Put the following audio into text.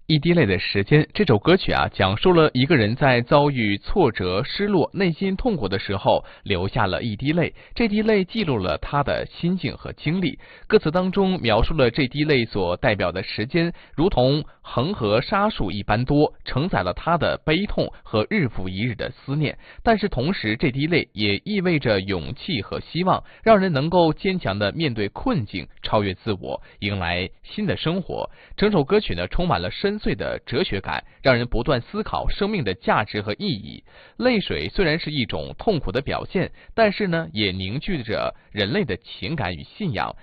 一滴泪的时间这首歌曲讲述了一个人在遭遇挫折、失落、内心痛苦的时候，流下了一滴泪。这滴泪记录了他的心境和经历。歌词当中描述了这滴泪所代表的时间，如同恒河沙数一般多，承载了他的悲痛和日复一日的思念。但是同时，这滴泪也意味着勇气和希望，让人能够坚强地面对困境，超越自我，迎来新的生活。整首歌曲呢，充满了深邃的哲学感，让人不断思考生命的价值和意义。泪水虽然是一种痛苦的表现，但是呢，也凝聚着人类的情感与信仰，